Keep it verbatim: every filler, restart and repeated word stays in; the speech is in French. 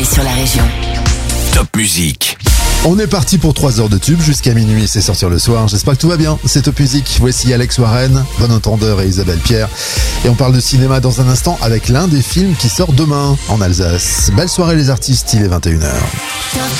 préférés sur la région. Top Musique. On est parti pour trois heures de tube jusqu'à minuit, c'est sortir le soir. J'espère que tout va bien, c'est Top Musique. Voici Alex Warren, Bon Entendeur et Isabelle Pierre. Et on parle de cinéma dans un instant avec l'un des films qui sort demain en Alsace. Belle soirée les artistes, il est vingt et une heures. Top